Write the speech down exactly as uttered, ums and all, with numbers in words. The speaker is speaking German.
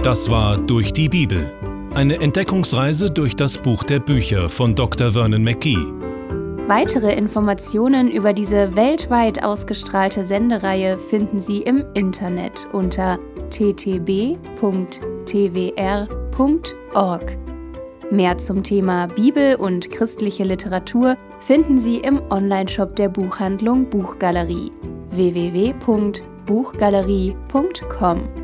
Das war Durch die Bibel. Eine Entdeckungsreise durch das Buch der Bücher von Doktor Vernon McGee. Weitere Informationen über diese weltweit ausgestrahlte Sendereihe finden Sie im Internet unter t t b punkt t w r punkt org. Mehr zum Thema Bibel und christliche Literatur finden Sie im Onlineshop der Buchhandlung Buchgalerie w w w punkt buchgalerie punkt com.